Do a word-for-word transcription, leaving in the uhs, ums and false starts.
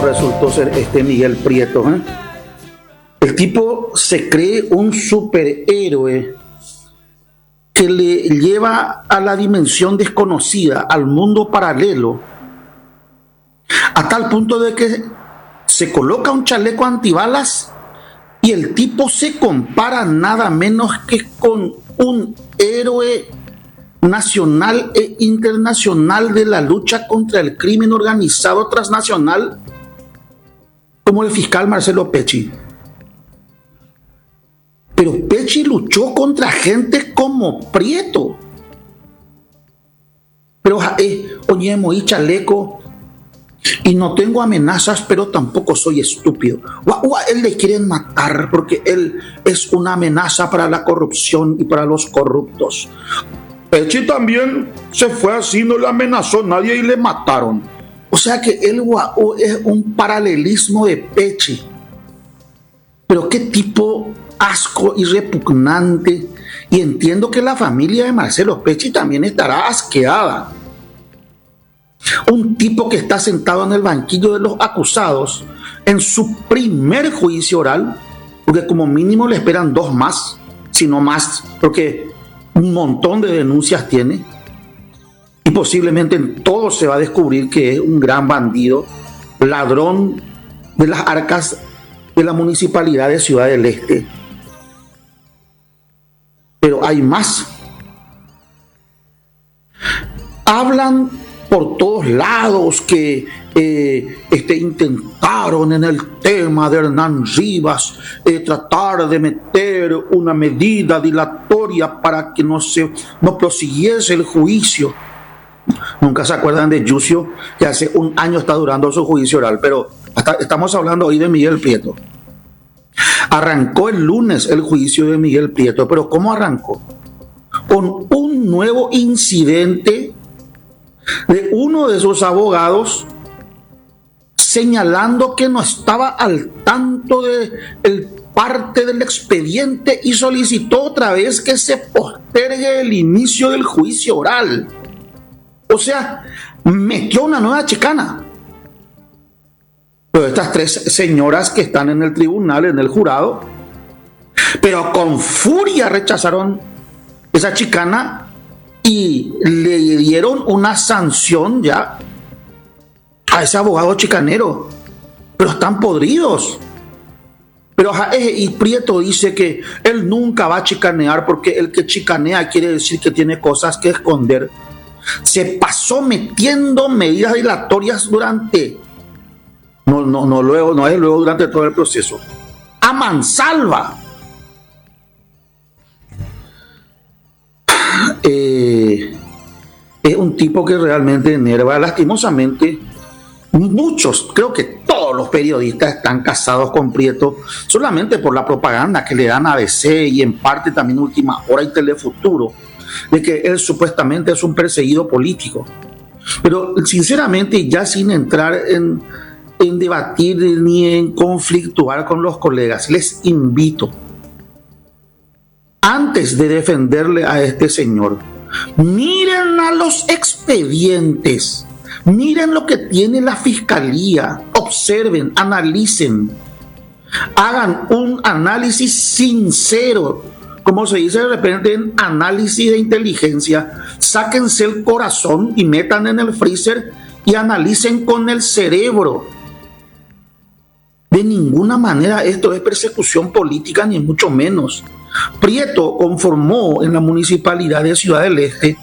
resultó ser este Miguel Prieto, ¿eh? El tipo se cree un superhéroe que le lleva a la dimensión desconocida, al mundo paralelo, a tal punto de que se coloca un chaleco antibalas y el tipo se compara nada menos que con un héroe nacional e internacional de la lucha contra el crimen organizado transnacional, como el fiscal Marcelo Pecci. Pero Pecci luchó contra gente como Prieto. Pero, eh, oye, moí chaleco y no tengo amenazas, pero tampoco soy estúpido. O a, o a él le quieren matar porque él es una amenaza para la corrupción y para los corruptos. Pecci también se fue así, no le amenazó a nadie y le mataron. O sea que el Guau es un paralelismo de Pecci. Pero qué tipo asco y repugnante. Y entiendo que la familia de Marcelo Pecci también estará asqueada. Un tipo que está sentado en el banquillo de los acusados en su primer juicio oral, porque como mínimo le esperan dos más, si no más, porque un montón de denuncias tiene y posiblemente en todo se va a descubrir que es un gran bandido, ladrón de las arcas de la municipalidad de Ciudad del Este. Pero hay más. Hablan por todos lados que eh, este, intentaron en el tema de Hernán Rivas eh, tratar de meter una medida dilatoria para que no se no prosiguiese el juicio. Nunca se acuerdan de Yucio, que hace un año está durando su juicio oral, pero hasta, estamos hablando hoy de Miguel Prieto. Arrancó el lunes el juicio de Miguel Prieto, pero ¿cómo arrancó? Con un nuevo incidente de uno de sus abogados señalando que no estaba al tanto de el parte del expediente y solicitó otra vez que se postergue el inicio del juicio oral. O sea, metió una nueva chicana. Pero estas tres señoras que están en el tribunal, en el jurado, pero con furia rechazaron esa chicana y le dieron una sanción ya a ese abogado chicanero. Pero están podridos. Pero y Prieto dice que él nunca va a chicanear porque el que chicanea quiere decir que tiene cosas que esconder. Se pasó metiendo medidas dilatorias durante, no, no, no, luego, no es luego durante todo el proceso, a mansalva. Eh, es un tipo que realmente enerva. Lastimosamente, muchos, creo que todos los periodistas están casados con Prieto solamente por la propaganda que le dan a A B C y en parte también Última Hora y Telefuturo, de que él supuestamente es un perseguido político. Pero sinceramente, ya sin entrar en, en debatir ni en conflictuar con los colegas, les invito, antes de defenderle a este señor, miren a los expedientes, miren lo que tiene la fiscalía, observen, analicen, hagan un análisis sincero, como se dice de repente en análisis de inteligencia, sáquense el corazón y metan en el freezer y analicen con el cerebro. De ninguna manera esto es persecución política, ni mucho menos. Prieto conformó en la municipalidad de Ciudad del Este